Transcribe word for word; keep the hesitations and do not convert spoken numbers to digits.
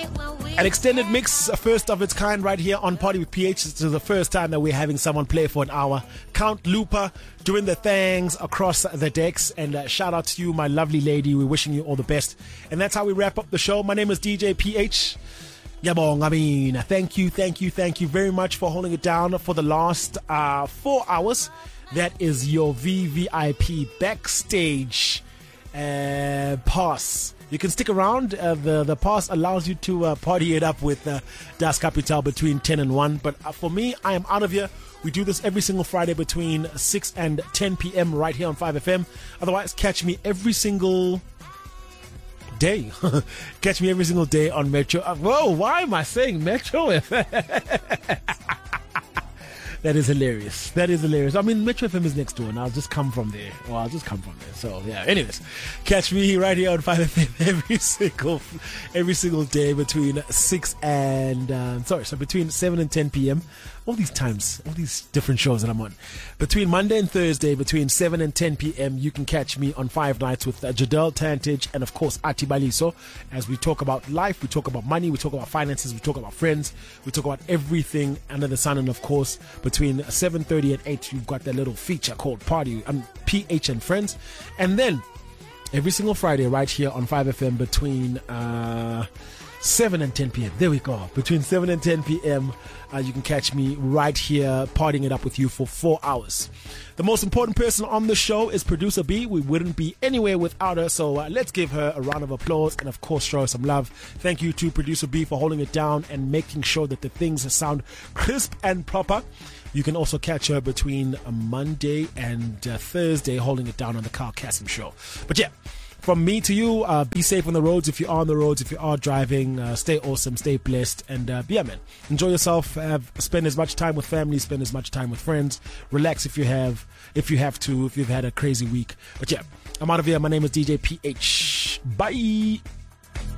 An extended mix, first of its kind right here on Party with P H. This is the first time that we're having someone play for an hour. Count Looper doing the things across the decks. And uh, shout out to you, my lovely lady. We're wishing you all the best. And that's how we wrap up the show. My name is D J P H. Yabong, I mean, thank you, thank you, thank you very much for holding it down for the last uh, four hours. That is your V V I P backstage uh, pass. You can stick around. Uh, the, the pass allows you to uh, party it up with uh, Das Kapital between ten and one. But uh, for me, I am out of here. We do this every single Friday between six and ten p.m. right here on five F M. Otherwise, catch me every single day. Catch me every single day on Metro. Uh, whoa, why am I saying Metro F M? That is hilarious. That is hilarious. I mean, Metro F M is next door, and I'll just come from there. Well, I'll just come from there. So, yeah. Anyways, catch me right here on five F M every single, every single day between six and uh, sorry, so between seven and ten p.m. All these times, all these different shows that I'm on. Between Monday and Thursday, between seven and ten p.m., you can catch me on Five Nights with uh, Jadel Tantage and, of course, Ati Baliso. As we talk about life, we talk about money, we talk about finances, we talk about friends, we talk about everything under the sun. And, of course, between seven thirty and eight, you've got that little feature called Party, um, P H and Friends. And then, every single Friday, right here on five F M, between uh, seven and ten p.m. There we go. Between seven and ten p.m., uh, you can catch me right here partying it up with you for four hours. The most important person on the show is Producer B. We wouldn't be anywhere without her, so uh, let's give her a round of applause and, of course, show her some love. Thank you to Producer B for holding it down and making sure that the things sound crisp and proper. You can also catch her between uh, Monday and uh, Thursday holding it down on the Carl Cassim Show. But yeah, from me to you, uh, be safe on the roads if you're on the roads, if you are driving, uh, stay awesome, stay blessed, and uh, yeah, man, enjoy yourself, have, spend as much time with family, spend as much time with friends, relax if you have, if you have to, if you've had a crazy week. But yeah, I'm out of here. My name is D J P H. Bye.